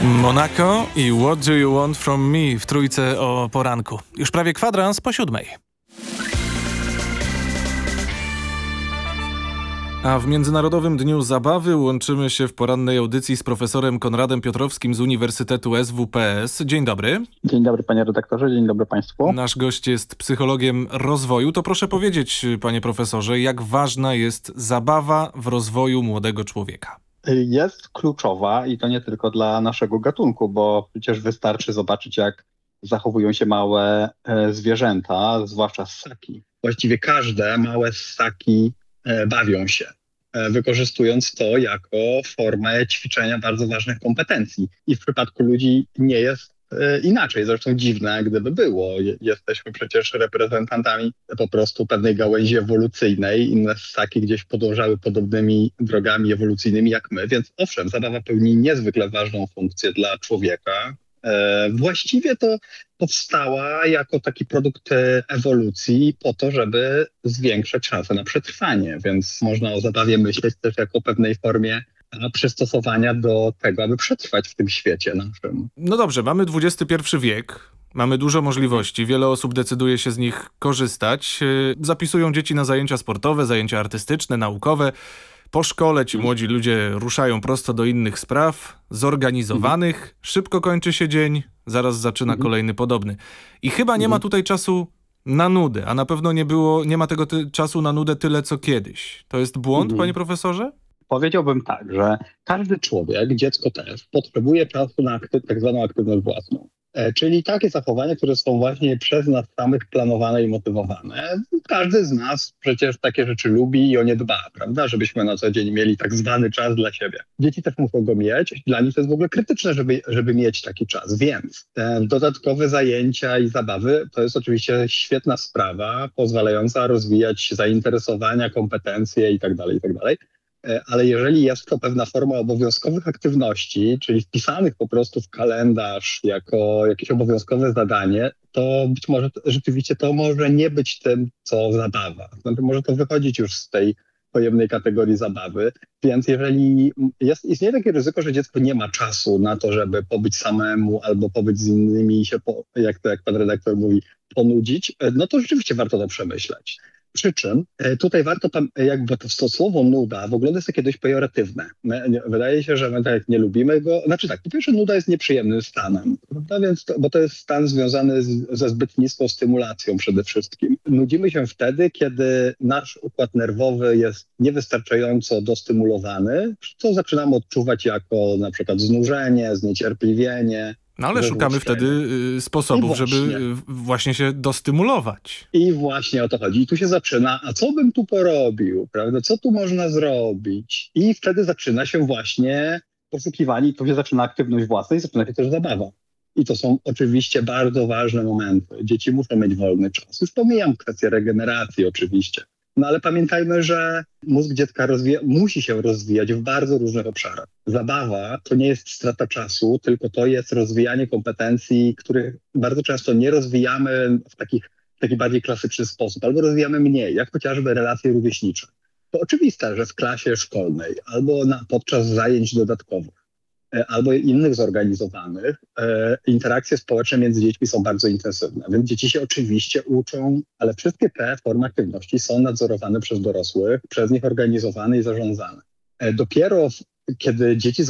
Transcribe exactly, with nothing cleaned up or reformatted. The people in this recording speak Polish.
Monaco i What Do You Want From Me w trójce o poranku. Już prawie kwadrans po siódmej. A w Międzynarodowym Dniu Zabawy łączymy się w porannej audycji z profesorem Konradem Piotrowskim z Uniwersytetu S W P S. Dzień dobry. Dzień dobry panie redaktorze, dzień dobry państwu. Nasz gość jest psychologiem rozwoju. To proszę powiedzieć, panie profesorze, jak ważna jest zabawa w rozwoju młodego człowieka? Jest kluczowa i to nie tylko dla naszego gatunku, bo przecież wystarczy zobaczyć, jak zachowują się małe e, zwierzęta, zwłaszcza ssaki. Właściwie każde małe ssaki e, bawią się, e, wykorzystując to jako formę ćwiczenia bardzo ważnych kompetencji. I w przypadku ludzi nie jest e, inaczej. Zresztą dziwne, gdyby było. Je, jesteśmy przecież reprezentantami po prostu pewnej gałęzi ewolucyjnej. Inne ssaki gdzieś podążały podobnymi drogami ewolucyjnymi jak my. Więc owszem, zabawa pełni niezwykle ważną funkcję dla człowieka. E, właściwie to powstała jako taki produkt ewolucji po to, żeby zwiększać szanse na przetrwanie, więc można o zabawie myśleć też jako o pewnej formie przystosowania do tego, aby przetrwać w tym świecie naszym. No dobrze, mamy dwudziesty pierwszy wiek, mamy dużo możliwości, wiele osób decyduje się z nich korzystać, zapisują dzieci na zajęcia sportowe, zajęcia artystyczne, naukowe. Po szkole ci młodzi ludzie ruszają prosto do innych spraw, zorganizowanych, mhm. szybko kończy się dzień, zaraz zaczyna mhm. kolejny podobny. I chyba nie mhm. ma tutaj czasu na nudę, a na pewno nie było, nie ma tego ty- czasu na nudę tyle co kiedyś. To jest błąd, mhm. panie profesorze? Powiedziałbym tak, że każdy człowiek, dziecko też, potrzebuje czasu na akty- tak zwaną aktywność własną. E, czyli takie zachowania, które są właśnie przez nas samych planowane i motywowane. Każdy z nas przecież takie rzeczy lubi i o nie dba, prawda? Żebyśmy na co dzień mieli tak zwany czas dla siebie. Dzieci też muszą go mieć. Dla nich to jest w ogóle krytyczne, żeby, żeby mieć taki czas. Więc te dodatkowe zajęcia i zabawy to jest oczywiście świetna sprawa, pozwalająca rozwijać zainteresowania, kompetencje i tak dalej, i tak dalej. Ale jeżeli jest to pewna forma obowiązkowych aktywności, czyli wpisanych po prostu w kalendarz jako jakieś obowiązkowe zadanie, to być może rzeczywiście to może nie być tym, co zabawa. Znaczy może to wychodzić już z tej pojemnej kategorii zabawy, więc jeżeli jest, istnieje takie ryzyko, że dziecko nie ma czasu na to, żeby pobyć samemu albo pobyć z innymi i się, po, jak to jak pan redaktor mówi, ponudzić, no to rzeczywiście warto to przemyśleć. Przy czym tutaj warto tam jakby to, to słowo nuda w ogóle jest takie dość pejoratywne. Wydaje się, że my tak nie lubimy go. Znaczy tak, po pierwsze nuda jest nieprzyjemnym stanem, prawda? Więc to, bo to jest stan związany z, ze zbyt niską stymulacją przede wszystkim. Nudzimy się wtedy, kiedy nasz układ nerwowy jest niewystarczająco dostymulowany, co zaczynamy odczuwać jako na przykład znużenie, zniecierpliwienie. No ale szukamy wtedy y, sposobów, żeby y, właśnie się dostymulować. I właśnie o to chodzi. I tu się zaczyna, a co bym tu porobił, prawda? Co tu można zrobić? I wtedy zaczyna się właśnie poszukiwanie i tu się zaczyna aktywność własna i zaczyna się też zabawa. I to są oczywiście bardzo ważne momenty. Dzieci muszą mieć wolny czas. Już pomijam kwestię regeneracji oczywiście. No ale pamiętajmy, że mózg dziecka rozwija, musi się rozwijać w bardzo różnych obszarach. Zabawa to nie jest strata czasu, tylko to jest rozwijanie kompetencji, których bardzo często nie rozwijamy w, takich, w taki bardziej klasyczny sposób, albo rozwijamy mniej, jak chociażby relacje rówieśnicze. To oczywiste, że w klasie szkolnej albo na, podczas zajęć dodatkowych, albo innych zorganizowanych, e, interakcje społeczne między dziećmi są bardzo intensywne. Więc dzieci się oczywiście uczą, ale wszystkie te formy aktywności są nadzorowane przez dorosłych, przez nich organizowane i zarządzane. E, dopiero w, kiedy dzieci